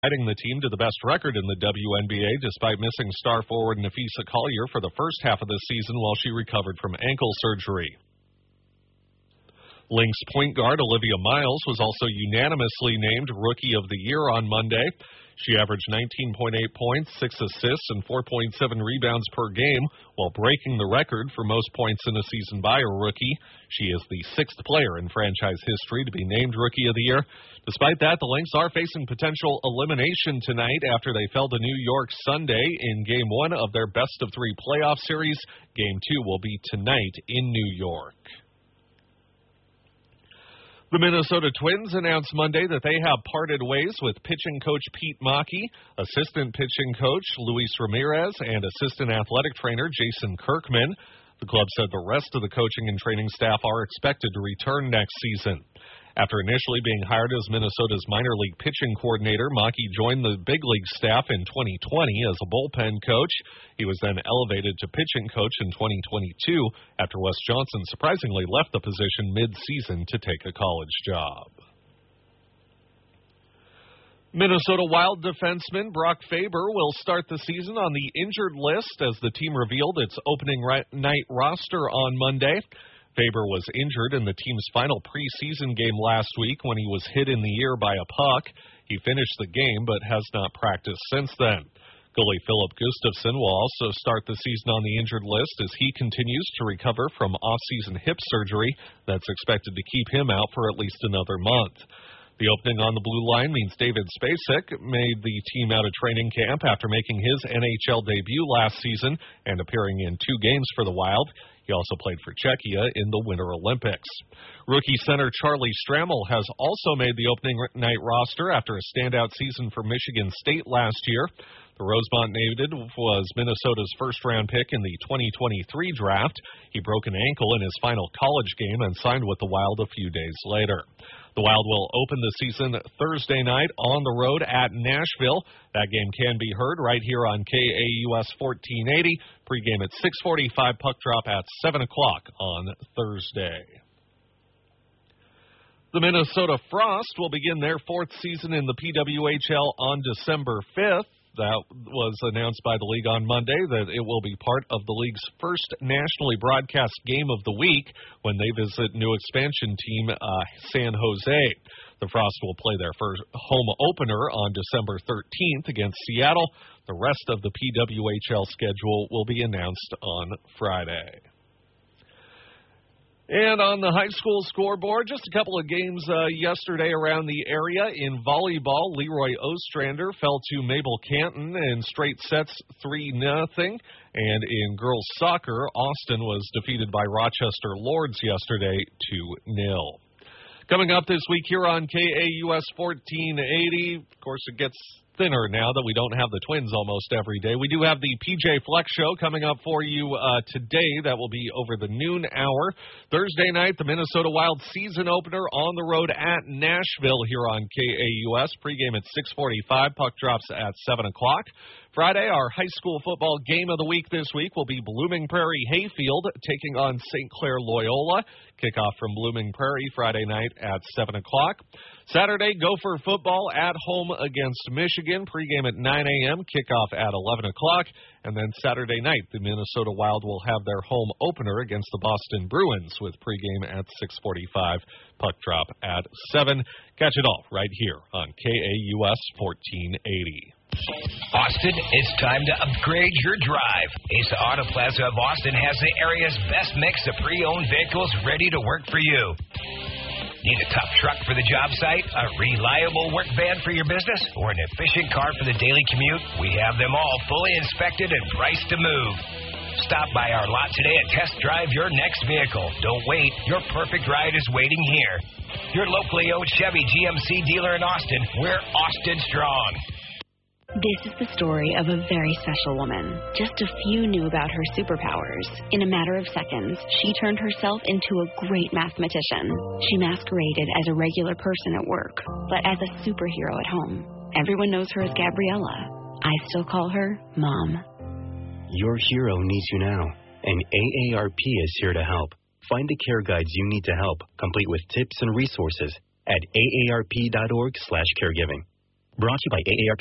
Guiding the team to the best record in the WNBA despite missing star forward Napheesa Collier for the first half of the season while she recovered from ankle surgery. Lynx point guard Olivia Miles was also unanimously named Rookie of the Year on Monday. She averaged 19.8 points, 6 assists, and 4.7 rebounds per game, while breaking the record for most points in a season by a rookie. She is the sixth player in franchise history to be named Rookie of the Year. Despite that, the Lynx are facing potential elimination tonight after they fell to New York Sunday in Game 1 of their best-of-3 playoff series. Game 2 will be tonight in New York. The Minnesota Twins announced Monday that they have parted ways with pitching coach Pete Mackey, assistant pitching coach Luis Ramirez, and assistant athletic trainer Jason Kirkman. The club said the rest of the coaching and training staff are expected to return next season. After initially being hired as Minnesota's minor league pitching coordinator, Mackey joined the big league staff in 2020 as a bullpen coach. He was then elevated to pitching coach in 2022 after Wes Johnson surprisingly left the position mid-season to take a college job. Minnesota Wild defenseman Brock Faber will start the season on the injured list as the team revealed its opening night roster on Monday. Faber was injured in the team's final preseason game last week when he was hit in the ear by a puck. He finished the game but has not practiced since then. Goalie Philip Gustafsson will also start the season on the injured list as he continues to recover from off-season hip surgery that's expected to keep him out for at least another month. The opening on the blue line means David Spacek made the team out of training camp after making his NHL debut last season and appearing in 2 games for the Wild. He also played for Czechia in the Winter Olympics. Rookie center Charlie Stramel has also made the opening night roster after a standout season for Michigan State last year. The Rosemont native was Minnesota's first-round pick in the 2023 draft. He broke an ankle in his final college game and signed with the Wild a few days later. The Wild will open the season Thursday night on the road at Nashville. That game can be heard right here on KAUS 1480. Pregame at 6:45, puck drop at 7 o'clock on Thursday. The Minnesota Frost will begin their 4th season in the PWHL on December 5th. That was announced by the league on Monday that it will be part of the league's first nationally broadcast game of the week when they visit new expansion team San Jose. The Frost will play their first home opener on December 13th against Seattle. The rest of the PWHL schedule will be announced on Friday. And on the high school scoreboard, just a couple of games yesterday around the area. In volleyball, Leroy Ostrander fell to Mabel Canton in straight sets 3-0. And in girls soccer, Austin was defeated by Rochester Lords yesterday 2-0. Coming up this week here on KAUS 1480, of course it gets thinner now that we don't have the Twins almost every day. We do have the PJ Flex Show coming up for you today. That will be over the noon hour. Thursday night, the Minnesota Wild season opener on the road at Nashville here on KAUS. Pregame at 6:45. Puck drops at 7 o'clock. Friday, our high school football game of the week this week will be Blooming Prairie Hayfield taking on St. Clair Loyola. Kickoff from Blooming Prairie Friday night at 7 o'clock. Saturday, Gopher football at home against Michigan. Pregame at 9 a.m., kickoff at 11 o'clock. And then Saturday night, the Minnesota Wild will have their home opener against the Boston Bruins with pregame at 6:45, puck drop at 7. Catch it all right here on KAUS 1480. Austin, it's time to upgrade your drive. Asa Auto Plaza of Austin has the area's best mix of pre-owned vehicles ready to work for you. Need a tough truck for the job site, a reliable work van for your business, or an efficient car for the daily commute? We have them all fully inspected and priced to move. Stop by our lot today and test drive your next vehicle. Don't wait. Your perfect ride is waiting here. Your locally owned Chevy GMC dealer in Austin. We're Austin strong. This is the story of a very special woman. Just a few knew about her superpowers. In a matter of seconds, she turned herself into a great mathematician. She masqueraded as a regular person at work, but as a superhero at home. Everyone knows her as Gabriella. I still call her Mom. Your hero needs you now, and AARP is here to help. Find the care guides you need to help, complete with tips and resources at aarp.org/caregiving. Brought to you by AARP